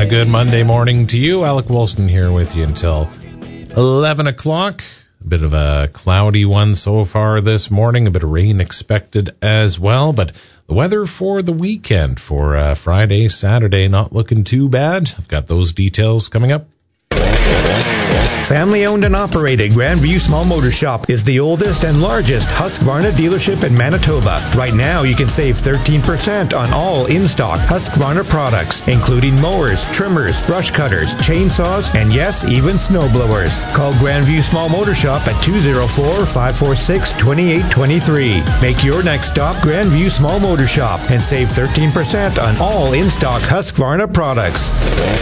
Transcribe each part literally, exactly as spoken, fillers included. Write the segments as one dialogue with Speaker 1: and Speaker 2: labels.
Speaker 1: good Monday morning to you. Alec Wilson here with you until eleven o'clock. A bit of a cloudy one so far this morning. A bit of rain expected as well. But the weather for the weekend, for uh, Friday, Saturday, not looking too bad. I've got those details coming up.
Speaker 2: Family-owned and operated Grandview Small Motor Shop is the oldest and largest Husqvarna dealership in Manitoba. Right now, you can save thirteen percent on all in-stock Husqvarna products, including mowers, trimmers, brush cutters, chainsaws, and yes, even snowblowers. Call Grandview Small Motor Shop at two oh four, five four six, two eight two three. Make your next stop Grandview Small Motor Shop and save thirteen percent on all in-stock Husqvarna products.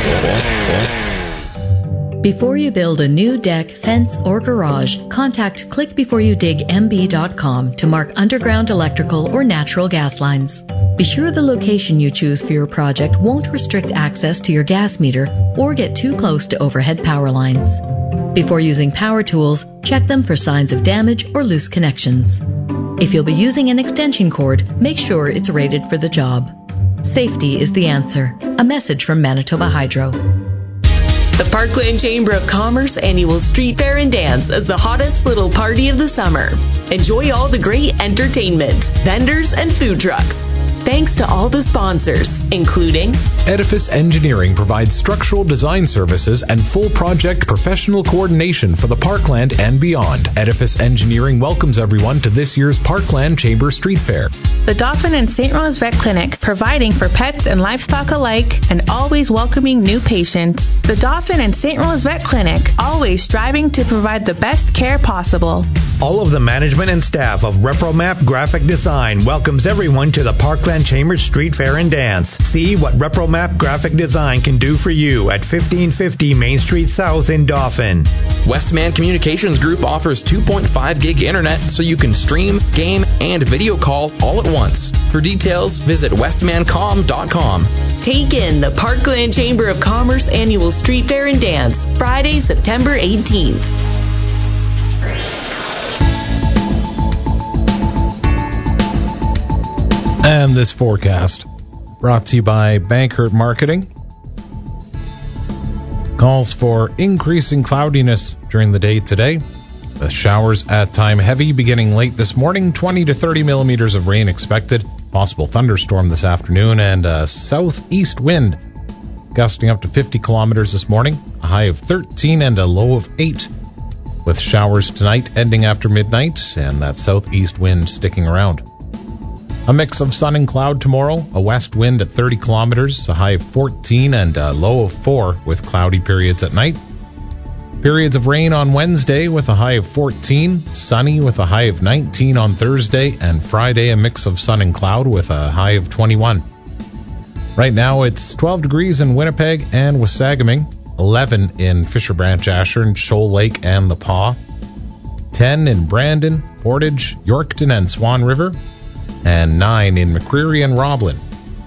Speaker 3: Before you build a new deck, fence, or garage, contact click before you dig m b dot com to mark underground electrical or natural gas lines. Be sure the location you choose for your project won't restrict access to your gas meter or get too close to overhead power lines. Before using power tools, check them for signs of damage or loose connections. If you'll be using an extension cord, make sure it's rated for the job. Safety is the answer. A message from Manitoba Hydro.
Speaker 4: The Parkland Chamber of Commerce Annual Street Fair and Dance is the hottest little party of the summer. Enjoy all the great entertainment, vendors, and food trucks. Thanks to all the sponsors, including
Speaker 5: Edifice Engineering provides structural design services and full project professional coordination for the Parkland and beyond. Edifice Engineering welcomes everyone to this year's Parkland Chamber Street Fair.
Speaker 6: The Dauphin and Saint Rose Vet Clinic, providing for pets and livestock alike and always welcoming new patients. The Dauphin and Saint Rose Vet Clinic, always striving to provide the best care possible.
Speaker 2: All of the management and staff of ReproMap Graphic Design welcomes everyone to the Parkland Chamber Street Fair and Dance. See what ReproMap Graphic Design can do for you at fifteen fifty Main Street South in Dauphin.
Speaker 7: Westman Communications Group offers two point five gig internet so you can stream, game, and video call all at once. For details, visit westman com dot com.
Speaker 4: Take in the Parkland Chamber of Commerce Annual Street Fair and Dance, Friday, September eighteenth.
Speaker 1: And this forecast brought to you by Bankert Marketing. Calls for increasing cloudiness during the day today, with showers at time heavy beginning late this morning, twenty to thirty millimeters of rain expected, possible thunderstorm this afternoon, and a southeast wind gusting up to fifty kilometers this morning, a high of thirteen and a low of eight, with showers tonight ending after midnight and that southeast wind sticking around. A mix of sun and cloud tomorrow, a west wind at thirty kilometers, a high of fourteen and a low of four with cloudy periods at night. Periods of rain on Wednesday with a high of fourteen, sunny with a high of nineteen on Thursday, and Friday a mix of sun and cloud with a high of twenty-one. Right now it's twelve degrees in Winnipeg and Wasagaming, eleven in Fisher Branch, Ashern, Shoal Lake, and the Paw, ten in Brandon, Portage, Yorkton, and Swan River, and nine in McCreary and Roblin.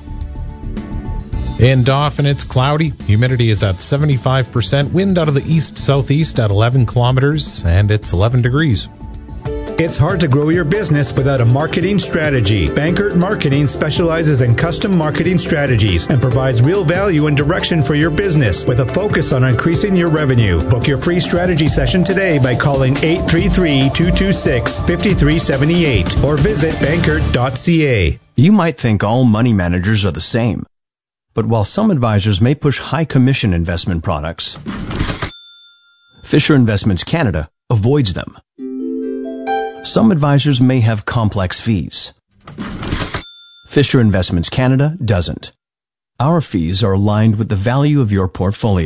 Speaker 1: In Dauphin, it's cloudy. Humidity is at seventy-five percent. Wind out of the east-southeast at eleven kilometers, and it's eleven degrees.
Speaker 2: It's hard to grow your business without a marketing strategy. Bankert Marketing specializes in custom marketing strategies and provides real value and direction for your business with a focus on increasing your revenue. Book your free strategy session today by calling eight three three, two two six, five three seven eight or visit bankert dot c a.
Speaker 8: You might think all money managers are the same. But while some advisors may push high commission investment products, Fisher Investments Canada avoids them. Some advisors may have complex fees. Fisher Investments Canada doesn't. Our fees are aligned with the value of your portfolio.